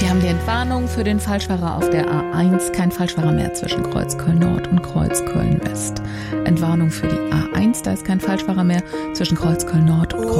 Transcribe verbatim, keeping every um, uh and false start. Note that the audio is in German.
Wir haben die Entwarnung für den Falschfahrer auf der A eins. Kein Falschfahrer mehr zwischen Kreuzköln Nord und Kreuzköln West. Entwarnung für die A eins. Da ist kein Falschfahrer mehr zwischen Kreuzköln Nord und Kreuzköln